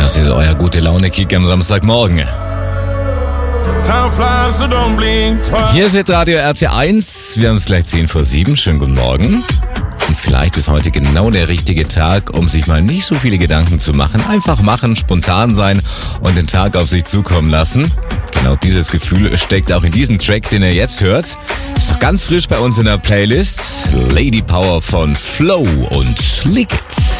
Das ist euer Gute-Laune-Kick am Samstagmorgen. Hier ist Radio RT1. Wir haben es gleich 7:10. Schönen guten Morgen. Und vielleicht ist heute genau der richtige Tag, um sich mal nicht so viele Gedanken zu machen. Einfach machen, spontan sein und den Tag auf sich zukommen lassen. Genau dieses Gefühl steckt auch in diesem Track, den ihr jetzt hört. Ist noch ganz frisch bei uns in der Playlist. Lady Power von Flow und Lick It.